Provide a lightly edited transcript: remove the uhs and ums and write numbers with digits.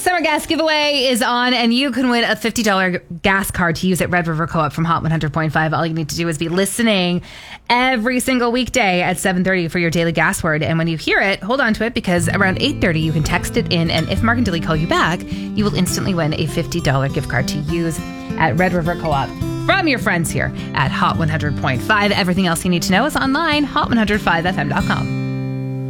Summer gas giveaway is on, and you can win a $50 gas card to use at Red River Co-op from Hot 100.5. All you need to do is be listening every single weekday at 7:30 for your daily gas word. And when you hear it, hold on to it, because around 8:30 you can text it in, and if Mark and Dilly call you back, you will instantly win a $50 gift card to use at Red River Co-op from your friends here at Hot 100.5. Everything else you need to know is online, hot105fm.com.